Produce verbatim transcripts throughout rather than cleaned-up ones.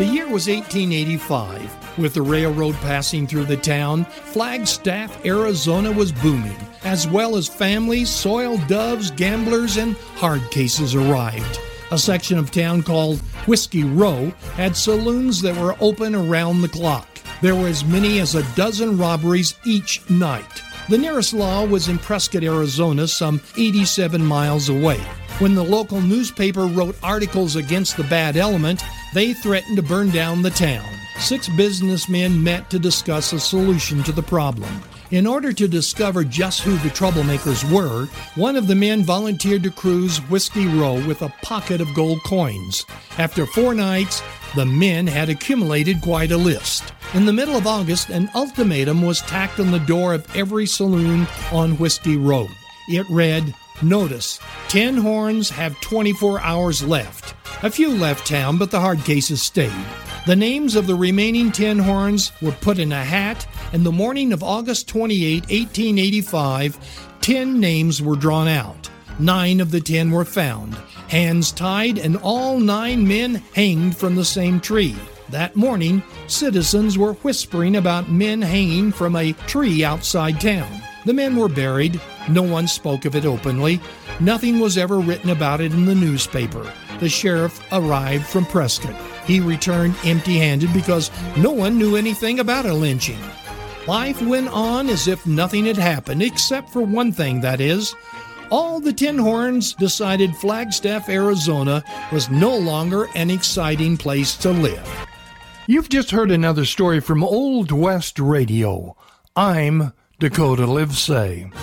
The year was eighteen eighty-five. With the railroad passing through the town, Flagstaff, Arizona was booming, as well as families, soiled doves, gamblers, and hard cases arrived. A section of town called Whiskey Row had saloons that were open around the clock. There were as many as a dozen robberies each night. The nearest law was in Prescott, Arizona, some eighty-seven miles away. When the local newspaper wrote articles against the bad element, they threatened to burn down the town. Six businessmen met to discuss a solution to the problem. In order to discover just who the troublemakers were, one of the men volunteered to cruise Whiskey Row with a pocket of gold coins. After four nights, the men had accumulated quite a list. In the middle of August, an ultimatum was tacked on the door of every saloon on Whiskey Row. It read, "Notice, Tin Horns have twenty-four hours left." A few left town, but the hard cases stayed. The names of the remaining Tin Horns were put in a hat, and the morning of August twenty-eighth, eighteen eighty-five, ten names were drawn out. Nine of the ten were found, hands tied, and all nine men hanged from the same tree. That morning, citizens were whispering about men hanging from a tree outside town. The men were buried. No one spoke of it openly. Nothing was ever written about it in the newspaper. The sheriff arrived from Prescott. He returned empty-handed because no one knew anything about a lynching. Life went on as if nothing had happened, except for one thing, that is, all the Tin Horns decided Flagstaff, Arizona was no longer an exciting place to live. You've just heard another story from Old West Radio. I'm Dakota Livesay.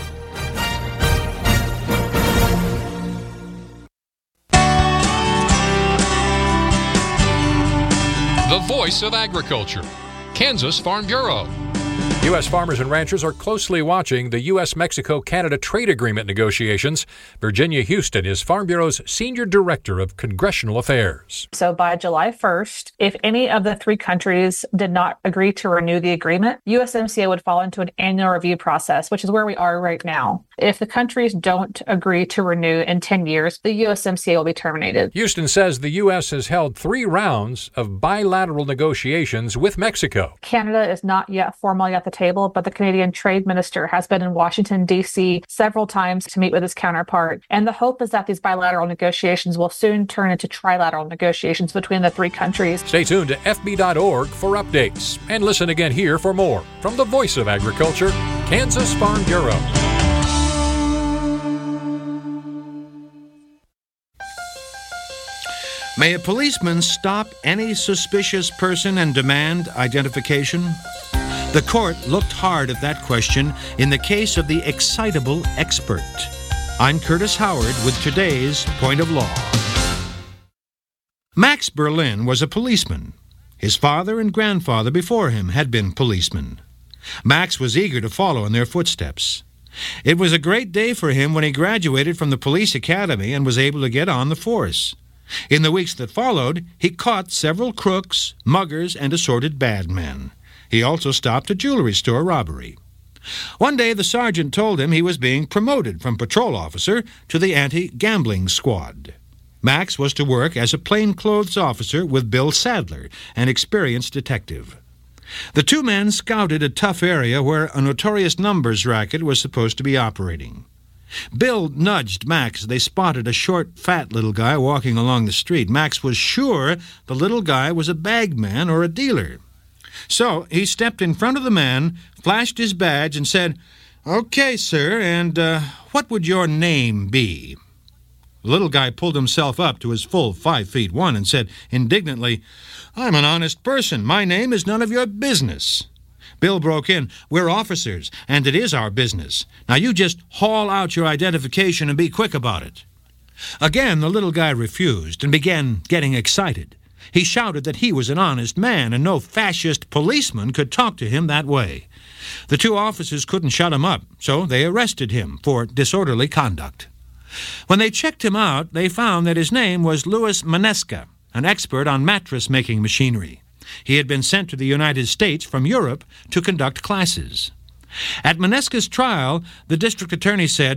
The Voice of Agriculture, Kansas Farm Bureau. U S farmers and ranchers are closely watching the U S Mexico Canada trade agreement negotiations. Virginia Houston is Farm Bureau's Senior Director of Congressional Affairs. So by July first, if any of the three countries did not agree to renew the agreement, U S M C A would fall into an annual review process, which is where we are right now. If the countries don't agree to renew in ten years, the U S M C A will be terminated. Houston says the U S has held three rounds of bilateral negotiations with Mexico. Canada is not yet formally at the table, but the Canadian Trade Minister has been in Washington, D C several times to meet with his counterpart. And the hope is that these bilateral negotiations will soon turn into trilateral negotiations between the three countries. Stay tuned to F B dot org for updates. And listen again here for more from the Voice of Agriculture, Kansas Farm Bureau. May a policeman stop any suspicious person and demand identification? The court looked hard at that question in the case of the excitable expert. I'm Curtis Howard with today's Point of Law. Max Berlin was a policeman. His father and grandfather before him had been policemen. Max was eager to follow in their footsteps. It was a great day for him when he graduated from the police academy and was able to get on the force. In the weeks that followed, he caught several crooks, muggers, and assorted bad men. He also stopped a jewelry store robbery. One day, the sergeant told him he was being promoted from patrol officer to the anti-gambling squad. Max was to work as a plainclothes officer with Bill Sadler, an experienced detective. The two men scouted a tough area where a notorious numbers racket was supposed to be operating. Bill nudged Max as they spotted a short, fat little guy walking along the street. Max was sure the little guy was a bagman or a dealer. So he stepped in front of the man, flashed his badge, and said, "Okay, sir, and uh, what would your name be?" The little guy pulled himself up to his full five feet one and said indignantly, "I'm an honest person. My name is none of your business." Bill broke in, "We're officers, and it is our business. Now you just haul out your identification and be quick about it." Again, the little guy refused and began getting excited. He shouted that he was an honest man and no fascist policeman could talk to him that way. The two officers couldn't shut him up, so they arrested him for disorderly conduct. When they checked him out, they found that his name was Louis Manesca, an expert on mattress-making machinery. He had been sent to the United States from Europe to conduct classes. At Manesca's trial, the district attorney said,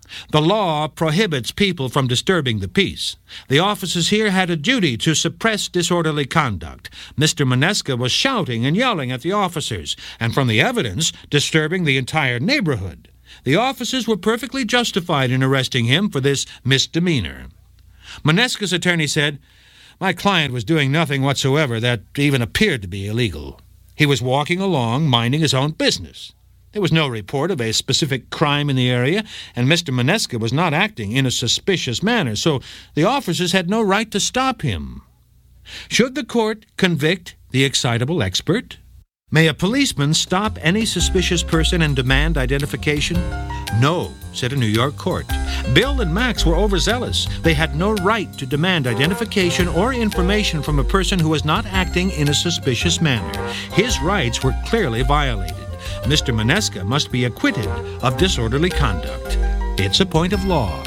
The law prohibits people from disturbing the peace. The officers here had a duty to suppress disorderly conduct. Mister Mineska was shouting and yelling at the officers, and from the evidence, disturbing the entire neighborhood. The officers were perfectly justified in arresting him for this misdemeanor. Mineska's attorney said, "My client was doing nothing whatsoever that even appeared to be illegal. He was walking along, minding his own business. There was no report of a specific crime in the area, and Mister Mineska was not acting in a suspicious manner, so the officers had no right to stop him." Should the court convict the excitable expert? May a policeman stop any suspicious person and demand identification? No, said a New York court. Bill and Max were overzealous. They had no right to demand identification or information from a person who was not acting in a suspicious manner. His rights were clearly violated. Mister Mineska must be acquitted of disorderly conduct. It's a point of law.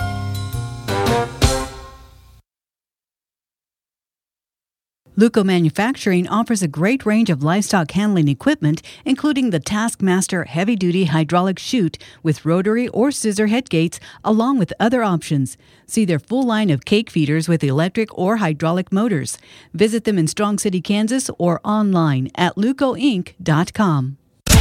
Luco Manufacturing offers a great range of livestock handling equipment, including the Taskmaster heavy-duty hydraulic chute with rotary or scissor head gates, along with other options. See their full line of cake feeders with electric or hydraulic motors. Visit them in Strong City, Kansas, or online at luco inc dot com.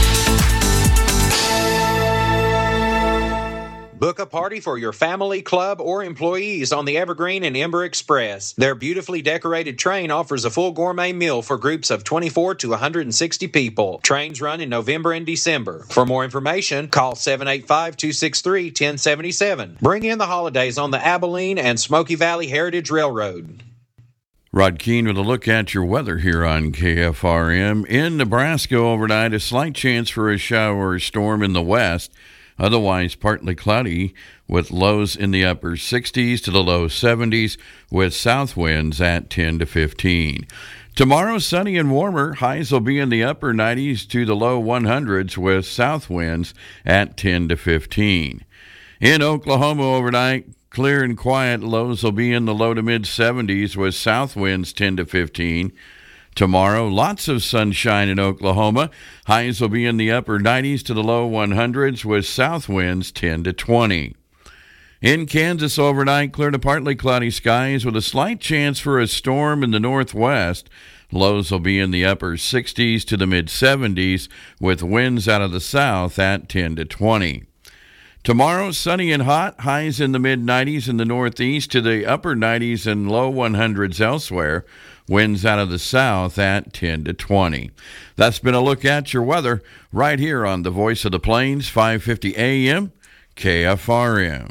Book a party for your family, club, or employees on the Evergreen and Ember Express. Their beautifully decorated train offers a full gourmet meal for groups of twenty-four to one hundred sixty people. Trains run in November and December. For more information, call seven eight five, two six three, one zero seven seven. Bring in the holidays on the Abilene and Smoky Valley Heritage Railroad. Rod Keene with a look at your weather here on K F R M. In Nebraska overnight, a slight chance for a shower or storm in the west. Otherwise, partly cloudy with lows in the upper sixties to the low seventies with south winds at ten to fifteen. Tomorrow, sunny and warmer. Highs will be in the upper nineties to the low hundreds with south winds at ten to fifteen. In Oklahoma overnight, clear and quiet. Lows will be in the low to mid seventies with south winds ten to fifteen. Tomorrow, lots of sunshine in Oklahoma. Highs will be in the upper nineties to the low hundreds with south winds ten to twenty. In Kansas overnight, clear to partly cloudy skies with a slight chance for a storm in the northwest. Lows will be in the upper sixties to the mid seventies with winds out of the south at ten to twenty. Tomorrow, sunny and hot, highs in the mid nineties in the northeast to the upper nineties and low hundreds elsewhere. Winds out of the south at ten to twenty. That's been a look at your weather right here on the Voice of the Plains, five fifty A M, K F R M.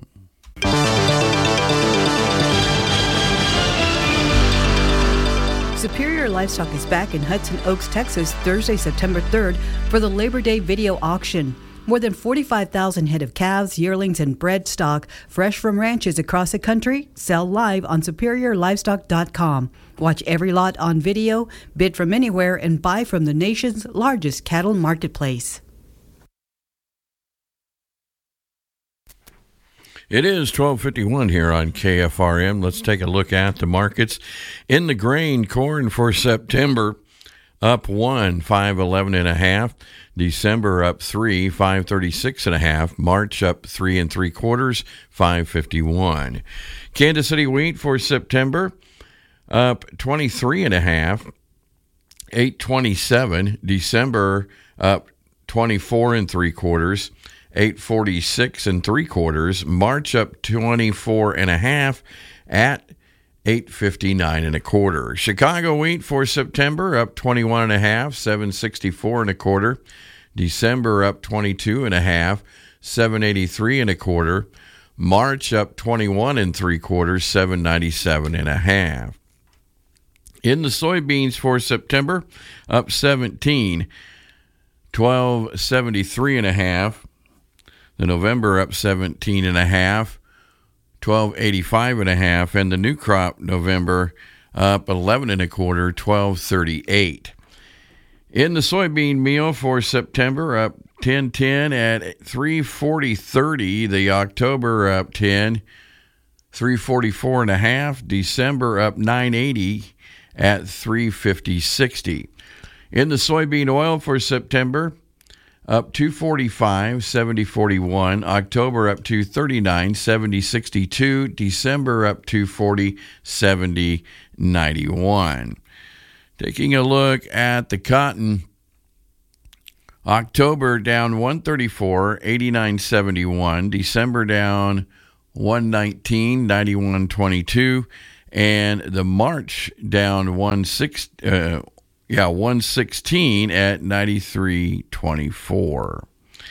Superior Livestock is back in Hudson Oaks, Texas, Thursday, September third for the Labor Day video auction. More than forty-five thousand head of calves, yearlings, and bred stock, fresh from ranches across the country, sell live on superior livestock dot com. Watch every lot on video, bid from anywhere, and buy from the nation's largest cattle marketplace. It is twelve fifty-one here on K F R M. Let's take a look at the markets. In the grain, corn for September up one, five eleven and a half. December up three, five thirty-six and a half. March up three and three quarters, five fifty-one. Kansas City wheat for September up twenty-three and a half, eight twenty-seven. December up twenty-four and three quarters, eight forty-six and three quarters. March up twenty-four and a half at eight fifty-nine and a quarter. Chicago wheat for September up twenty-one and a half, seven sixty-four and a quarter. December up twenty-two and a half, seven eighty-three and a quarter. March up twenty-one and three quarters, seven ninety-seven and a half. In the soybeans for September up seventeen, twelve seventy-three and a half. The November up seventeen and a half, twelve eighty-five and a half, and the new crop November up eleven and a quarter, twelve thirty-eight. In the soybean meal for September up ten ten at three forty thirty. The October up ten, three forty-four and a half. December up nine eighty at three fifty sixty. In the soybean oil for September up two forty-five, seventy forty-one. October up two thirty-nine, seventy sixty-two. December up two forty, seventy ninety-one. Taking a look at the cotton, October down one thirty-four, eighty-nine seventy-one. December down one nineteen, ninety-one twenty-two. And the March down one six, uh, yeah, one sixteen at ninety-three twenty-four.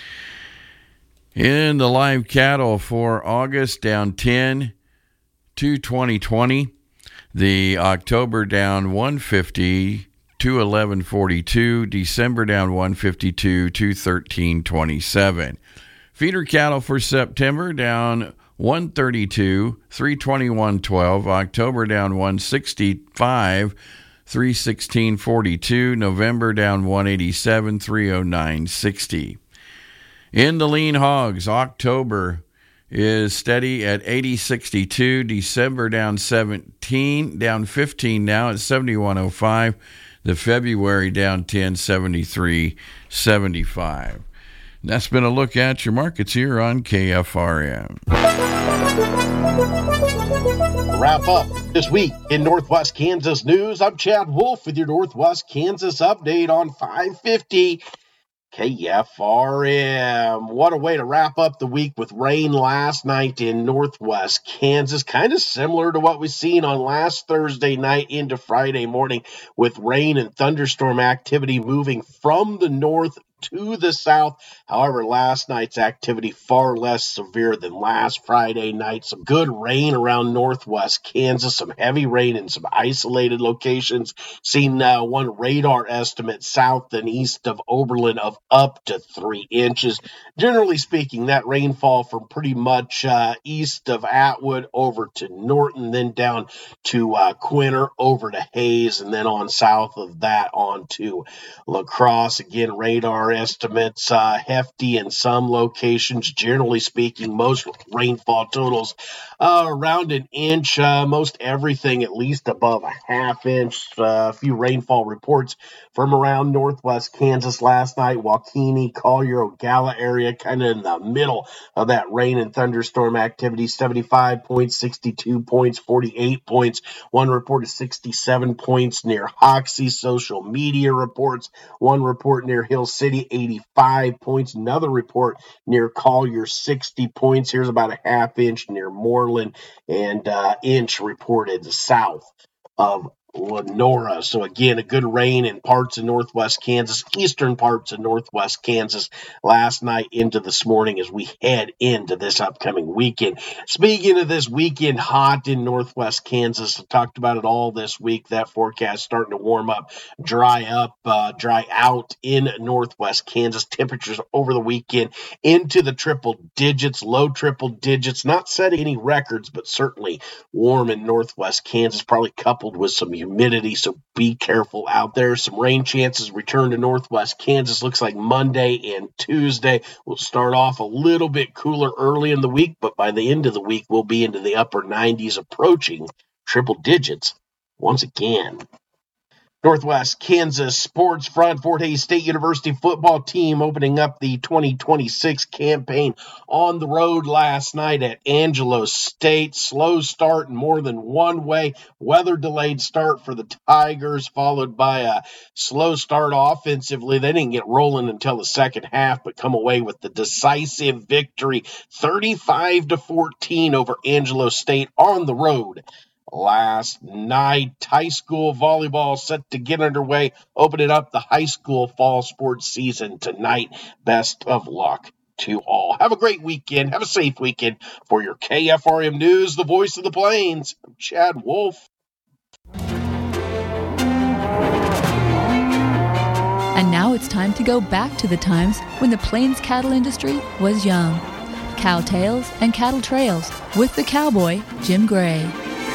In the live cattle for August, down ten, two twenty twenty. The October down one fifty, two eleven forty-two. December down one fifty-two, two thirteen twenty-seven. Feeder cattle for September down one thirty-two, three twenty-one twelve. October down one sixty-five, three sixteen forty-two. November down one eighty-seven, three oh nine sixty. In the lean hogs, October is steady at eighty sixty-two. December down seventeen, down fifteen now at seventy-one oh five. The February down ten, seventy-three seventy-five. That's been a look at your markets here on K F R M. Wrap up this week in Northwest Kansas news. I'm Chad Wolf with your Northwest Kansas update on five fifty K F R M. What a way to wrap up the week with rain last night in Northwest Kansas. Kind of similar to what we've seen on last Thursday night into Friday morning, with rain and thunderstorm activity moving from the north to the south. However, last night's activity far less severe than last Friday night. Some good rain around Northwest Kansas, some heavy rain in some isolated locations. Seen uh, one radar estimate south and east of Oberlin of up to three inches. Generally speaking, that rainfall from pretty much uh, east of Atwood over to Norton, then down to uh, Quinter, over to Hayes, and then on south of that on to La Crosse. Again, radar estimates uh, hefty in some locations. Generally speaking, most rainfall totals uh, around an inch, uh, most everything at least above a half inch. Uh, a few rainfall reports from around Northwest Kansas last night. Waukene, Collier, Ogalla area, kind of in the middle of that rain and thunderstorm activity. seventy-five points, sixty-two points, forty-eight points. One report is sixty-seven points near Hoxie. Social media reports. One report near Hill City, eighty-five points. Another report near Collier, sixty points. Here's about a half inch near Moreland, and uh, inch reported south of Lenora. So again, a good rain in parts of Northwest Kansas, eastern parts of Northwest Kansas last night into this morning as we head into this upcoming weekend. Speaking of this weekend, hot in Northwest Kansas. I talked about it all this week. That forecast starting to warm up, dry up, uh, dry out in Northwest Kansas. Temperatures over the weekend into the triple digits, low triple digits, not setting any records, but certainly warm in Northwest Kansas, probably coupled with some humidity, so be careful out there. Some rain chances return to Northwest Kansas. Looks like Monday and Tuesday will start off a little bit cooler early in the week, but by the end of the week, we'll be into the upper nineties, approaching triple digits once again. Northwest Kansas Sports Front, Fort Hays State University football team opening up the twenty twenty-six campaign on the road last night at Angelo State. Slow start in more than one way. Weather-delayed start for the Tigers, followed by a slow start offensively. They didn't get rolling until the second half, but come away with the decisive victory, thirty-five to fourteen over Angelo State on the road last night. High school volleyball set to get underway, opening up the high school fall sports season tonight. Best of luck to all. Have a great weekend. Have a safe weekend. For your K F R M News, the voice of the Plains, I'm Chad Wolf. And now it's time to go back to the times when the Plains cattle industry was young. Cow Tales and Cattle Trails with the cowboy, Jim Gray.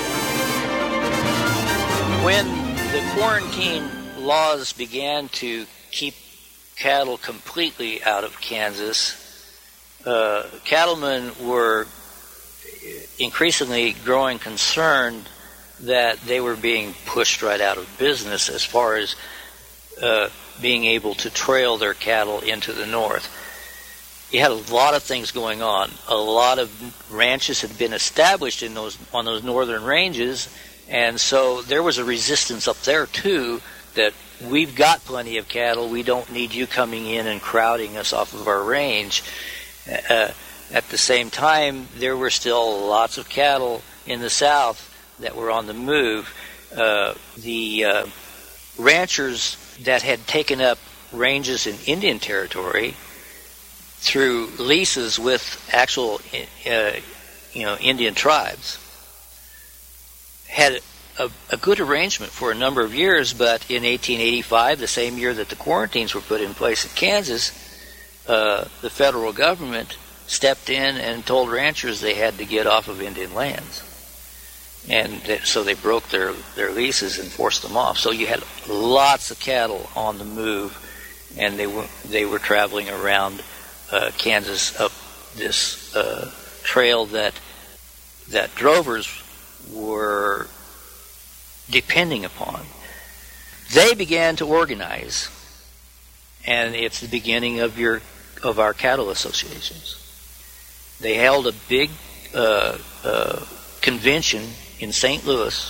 When the quarantine laws began to keep cattle completely out of Kansas, uh, cattlemen were increasingly growing concerned that they were being pushed right out of business as far as uh, being able to trail their cattle into the north. You had a lot of things going on. A lot of ranches had been established in those on those northern ranges, and so there was a resistance up there too, that we've got plenty of cattle, we don't need you coming in and crowding us off of our range. Uh, at the same time, there were still lots of cattle in the south that were on the move. Uh, the uh, ranchers that had taken up ranges in Indian Territory through leases with actual uh, you know, Indian tribes had a, a good arrangement for a number of years, but in eighteen eighty-five, the same year that the quarantines were put in place in Kansas, uh, the federal government stepped in and told ranchers they had to get off of Indian lands. And th- so they broke their, their leases and forced them off. So you had lots of cattle on the move, and they were, they were traveling around uh, Kansas up this uh, trail that that drovers were depending upon. They began to organize, and it's the beginning of your of our cattle associations. They held a big uh, uh, convention in Saint Louis,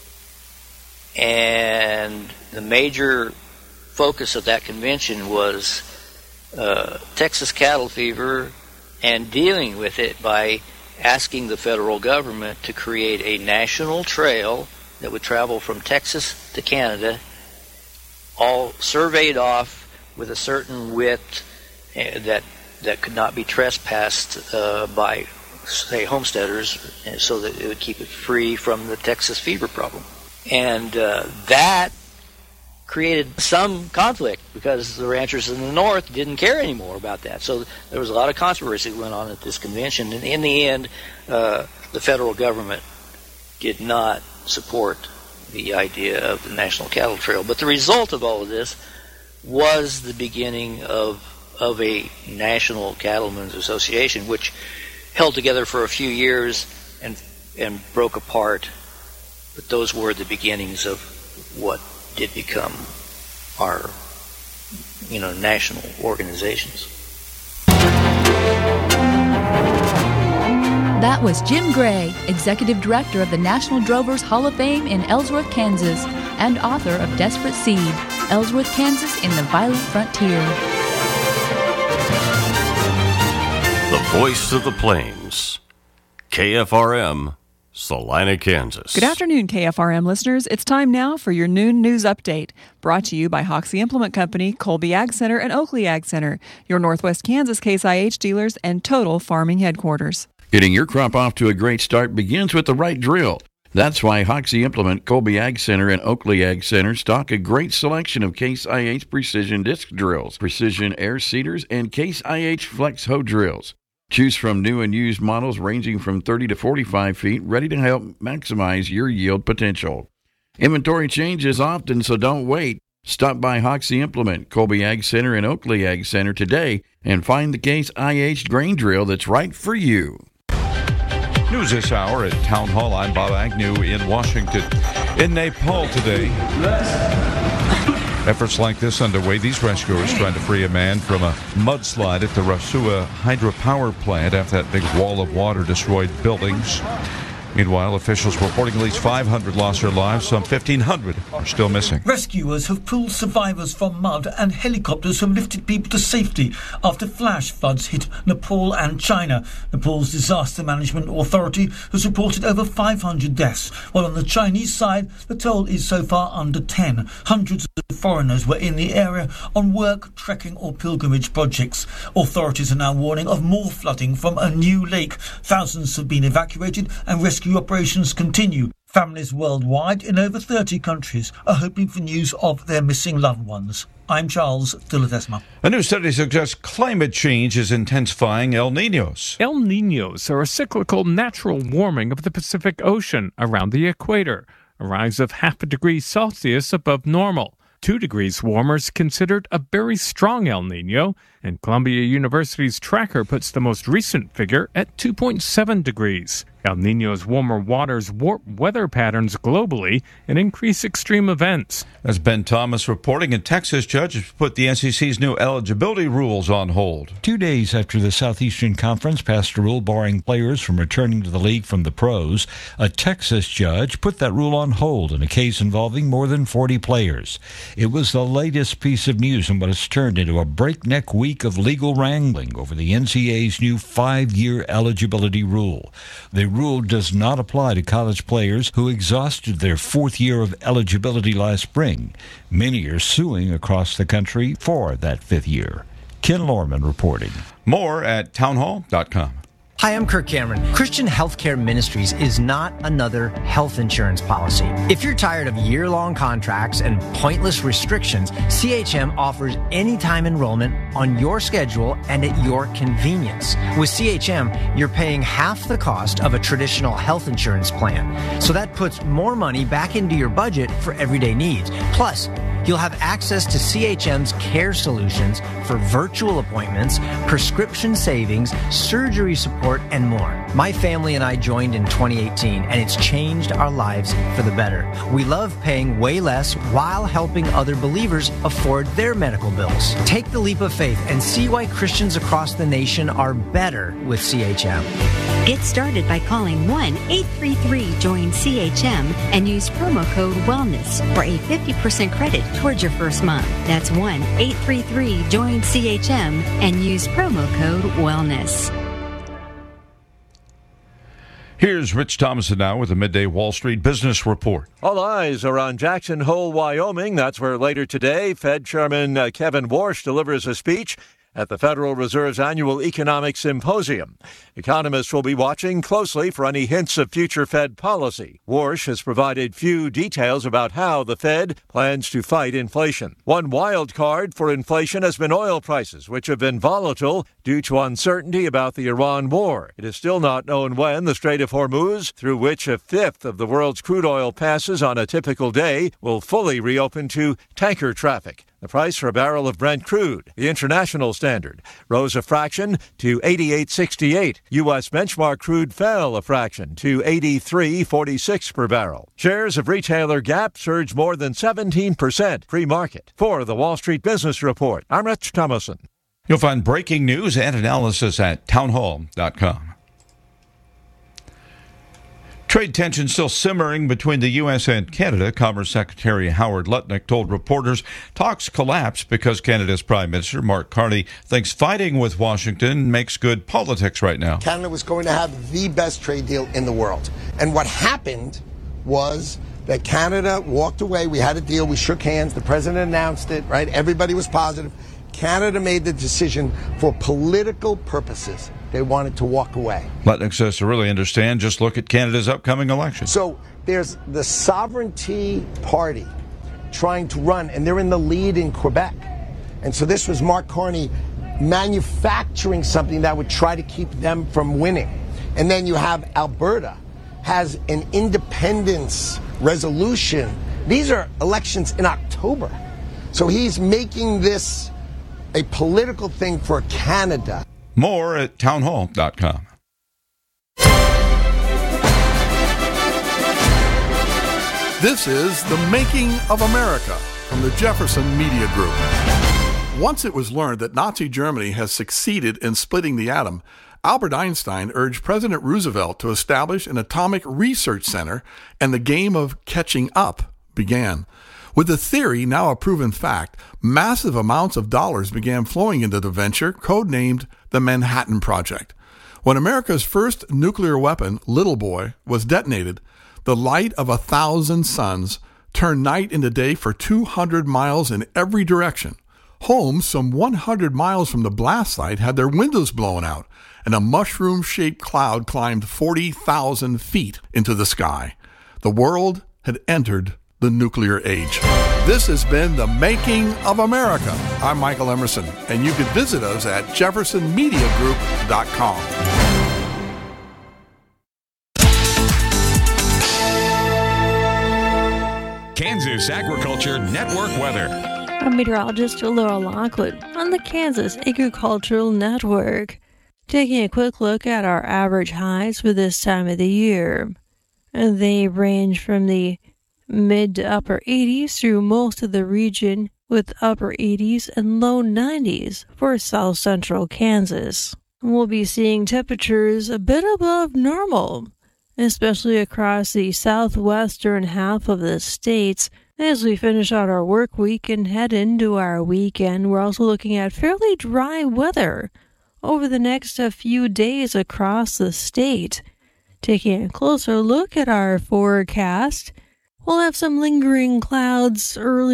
and the major focus of that convention was uh, Texas cattle fever and dealing with it by asking the federal government to create a national trail that would travel from Texas to Canada, all surveyed off with a certain width uh, that that could not be trespassed uh, by, say, homesteaders, so that it would keep it free from the Texas fever problem. And uh, that created some conflict because the ranchers in the north didn't care anymore about that. So there was a lot of controversy that went on at this convention. And in the end, uh, the federal government did not support the idea of the National Cattle Trail. But the result of all of this was the beginning of of a National Cattlemen's Association, which held together for a few years and and broke apart. But those were the beginnings of what did become our, you know, national organizations. That was Jim Gray, Executive Director of the National Drovers Hall of Fame in Ellsworth, Kansas, and author of Desperate Seed, Ellsworth, Kansas in the Violent Frontier. The voice of the plains, K F R M, Salina, Kansas. Good afternoon, K F R M listeners. It's time now for your noon news update, brought to you by Hoxie Implement Company, Colby Ag Center, and Oakley Ag Center, your Northwest Kansas Case I H dealers and Total Farming headquarters. Getting your crop off to a great start begins with the right drill. That's why Hoxie Implement, Colby Ag Center, and Oakley Ag Center stock a great selection of Case I H precision disc drills, precision air seeders, and Case I H flex hoe drills. Choose from new and used models ranging from thirty to forty-five feet, ready to help maximize your yield potential. Inventory changes often, so don't wait. Stop by Hoxie Implement, Colby Ag Center, and Oakley Ag Center today and find the Case I H grain drill that's right for you. News this hour at Town Hall. I'm Bob Agnew in Washington. In Nepal today, efforts like this underway. These rescuers trying to free a man from a mudslide at the Rasua hydropower plant after that big wall of water destroyed buildings. Meanwhile, officials reporting at least five hundred lost their lives. Some fifteen hundred are still missing. Rescuers have pulled survivors from mud, and helicopters have lifted people to safety after flash floods hit Nepal and China. Nepal's Disaster Management Authority has reported over five hundred deaths, while on the Chinese side, the toll is so far under ten. Hundreds of foreigners were in the area on work, trekking or pilgrimage projects. Authorities are now warning of more flooding from a new lake. Thousands have been evacuated and rescue operations continue. Families worldwide in over thirty countries are hoping for news of their missing loved ones. I'm Charles de Ledesma. A new study suggests climate change is intensifying El Niños. El Niños are a cyclical natural warming of the Pacific Ocean around the equator, a rise of half a degree Celsius above normal. Two degrees warmer is considered a very strong El Niño, and Columbia University's tracker puts the most recent figure at two point seven degrees. El Niño's warmer waters warp weather patterns globally and increase extreme events. As Ben Thomas reporting, a Texas judge has put the N C C's new eligibility rules on hold. Two days after the Southeastern Conference passed a rule barring players from returning to the league from the pros, a Texas judge put that rule on hold in a case involving more than forty players. It was the latest piece of news in what has turned into a breakneck week of legal wrangling over the N C double A's new five-year eligibility rule. The rule does not apply to college players who exhausted their fourth year of eligibility last spring. Many are suing across the country for that fifth year. Ken Lorman reporting. More at townhall dot com. Hi, I'm Kirk Cameron. Christian Healthcare Ministries is not another health insurance policy. If you're tired of year-long contracts and pointless restrictions, C H M offers anytime enrollment on your schedule and at your convenience. With C H M, you're paying half the cost of a traditional health insurance plan. So that puts more money back into your budget for everyday needs. Plus, you'll have access to C H M's care solutions for virtual appointments, prescription savings, surgery support, and more. My family and I joined in twenty eighteen, and it's changed our lives for the better. We love paying way less while helping other believers afford their medical bills. Take the leap of faith and see why Christians across the nation are better with C H M. Get started by calling one eight three three join C H M and use promo code WELLNESS for a fifty percent credit towards your first month. That's one eight three three join C H M and use promo code WELLNESS. Here's Rich Thomason now with the Midday Wall Street Business Report. All eyes are on Jackson Hole, Wyoming. That's where later today, Fed Chairman uh, Kevin Warsh delivers a speech at the Federal Reserve's annual Economic Symposium. Economists will be watching closely for any hints of future Fed policy. Warsh has provided few details about how the Fed plans to fight inflation. One wild card for inflation has been oil prices, which have been volatile due to uncertainty about the Iran war. It is still not known when the Strait of Hormuz, through which a fifth of the world's crude oil passes on a typical day, will fully reopen to tanker traffic. The price for a barrel of Brent crude, the international standard, rose a fraction to eighty-eight sixty-eight. U S benchmark crude fell a fraction to eighty-three forty-six per barrel. Shares of retailer Gap surged more than seventeen percent pre-market. For the Wall Street Business Report, I'm Rich Thomason. You'll find breaking news and analysis at townhall dot com. Trade tension still simmering between the U S and Canada. Commerce Secretary Howard Lutnick told reporters talks collapsed because Canada's Prime Minister Mark Carney thinks fighting with Washington makes good politics right now. Canada was going to have the best trade deal in the world. And what happened was that Canada walked away. We had a deal. We shook hands. The president announced it, right? Everybody was positive. Canada made the decision for political purposes. They wanted to walk away. Lutnick says to really understand, just look at Canada's upcoming election. So there's the Sovereignty Party trying to run, and they're in the lead in Quebec. And so this was Mark Carney manufacturing something that would try to keep them from winning. And then you have Alberta has an independence resolution. These are elections in October. So he's making this a political thing for Canada. More at townhall dot com. This is The Making of America from the Jefferson Media Group. Once it was learned that Nazi Germany has succeeded in splitting the atom, Albert Einstein urged President Roosevelt to establish an atomic research center, and the game of catching up began. With the theory now a proven fact, massive amounts of dollars began flowing into the venture, codenamed the Manhattan Project. When America's first nuclear weapon, Little Boy, was detonated, the light of a thousand suns turned night into day for two hundred miles in every direction. Homes some one hundred miles from the blast site had their windows blown out, and a mushroom-shaped cloud climbed forty thousand feet into the sky. The world had entered the nuclear age. This has been The Making of America. I'm Michael Emerson, and you can visit us at jefferson media group dot com. Kansas Agriculture Network weather. I'm meteorologist Laura Lockwood on the Kansas Agricultural Network. Taking a quick look at our average highs for this time of the year. They range from the mid to upper eighties through most of the region, with upper eighties and low nineties for south central Kansas. We'll be seeing temperatures a bit above normal, especially across the southwestern half of the states. As we finish out our work week and head into our weekend, we're also looking at fairly dry weather over the next few days across the state. Taking a closer look at our forecast, we'll have some lingering clouds early